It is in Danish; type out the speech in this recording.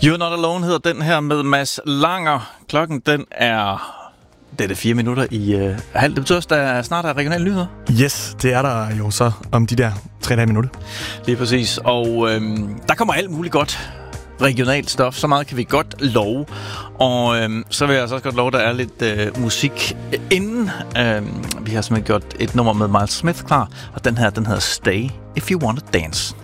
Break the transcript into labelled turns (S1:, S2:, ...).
S1: You're Not Alone hedder den her med Mads Langer. Klokken den er... Det er det 4 minutter i halv. Det betyder også, at der snart er regionale nyheder.
S2: Yes, det er der jo så om de der 3,5 minutter.
S1: Lige præcis. Og der kommer alt muligt godt regionalt stof. Så meget kan vi godt love. Og så vil jeg også godt love, at der er lidt musik inden. Vi har simpelthen gjort et nummer med Miles Smith klar. Og den her, den hedder Stay If You Wanna Dance.